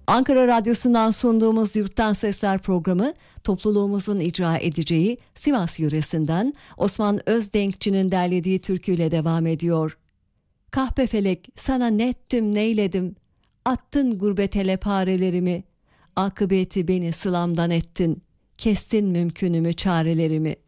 Ankara Radyosu'ndan sunduğumuz Yurttan Sesler programı, topluluğumuzun icra edeceği Sivas yöresinden Osman Özdenkçi'nin derlediği türküyle devam ediyor. Kahpefelek sana nettim neyledim, attın gurbete leparelerimi, akıbeti beni sılamdan ettin, kestin mümkünümü çarelerimi.